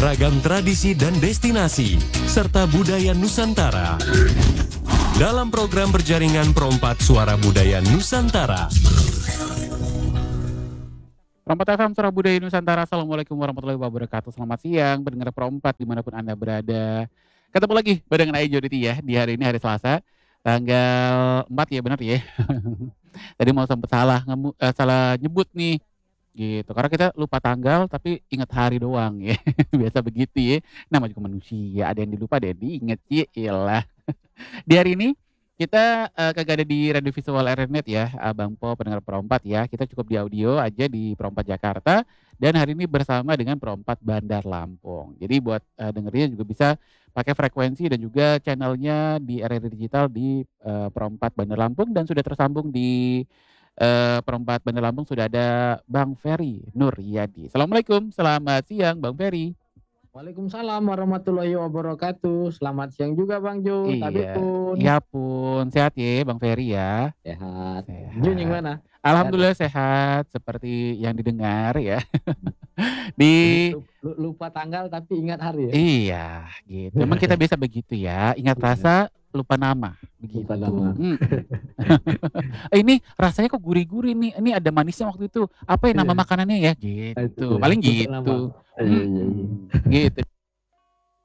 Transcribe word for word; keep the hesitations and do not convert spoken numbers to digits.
ragam tradisi dan destinasi, serta budaya Nusantara. Dalam program berjaringan Perompat Suara Budaya Nusantara. Perompat F M Suara Budaya Nusantara. Assalamualaikum warahmatullahi wabarakatuh. Selamat siang, pendengar Perompat dimanapun Anda berada. Ketemu lagi barengan Ayu Joditi ya, di hari ini hari Selasa, tanggal empat ya, benar ya. Tadi mau sempat salah, ngemu, eh, salah nyebut nih. Gitu, karena kita lupa tanggal tapi ingat hari doang ya. Biasa begitu ya. Nama juga manusia, ada yang dilupa, ada yang diinget ya. Iyalah. Di hari ini kita uh, kagak ada di Radio Visual R N Net ya, Abang Po pendengar Perompat ya. Kita cukup di audio aja di Perompat Jakarta, dan hari ini bersama dengan Perompat Bandar Lampung. Jadi buat uh, dengernya juga bisa pakai frekuensi dan juga channelnya di R R I Digital di uh, Perompat Bandar Lampung, dan sudah tersambung di Uh, Perompat Bandar Lampung sudah ada Bang Ferry Nuryadi. Assalamualaikum, selamat siang Bang Ferry. Waalaikumsalam warahmatullahi wabarakatuh. Selamat siang juga Bang Jo. Iya, pun. iya pun sehat ya Bang Ferry ya. Sehat. Sehat. Jun yang mana? Alhamdulillah sehat, sehat seperti yang didengar ya. Di lupa tanggal tapi ingat hari ya. Iya, gitu. Memang kita biasa begitu ya. Ingat rasa, lupa nama, begitu. Lupa nama. Hmm. Ini rasanya kok gurih-gurih nih. Ini ada manisnya waktu itu. Apa ya nama makanannya ya? Gitu. Paling gitu. Iya, iya, iya. Hmm. Gitu.